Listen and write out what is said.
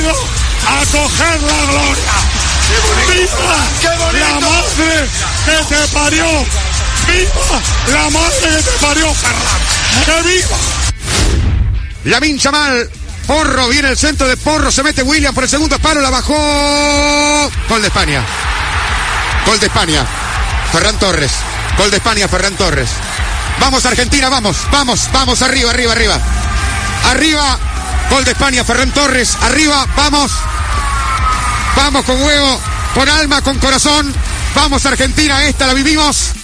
venido a coger la gloria. ¡Viva la madre que te parió! ¡Viva la madre que te parió, Ferran! ¡Que viva! Lamine Yamal, Porro, viene el centro de Porro, se mete William por el segundo palo, la bajó. Gol de España. Gol de España. Ferran Torres. Gol de España, Ferran Torres. Vamos Argentina, vamos, arriba. Arriba, gol de España, Ferran Torres, arriba, vamos con huevo, con alma, con corazón. Vamos Argentina, esta la vivimos.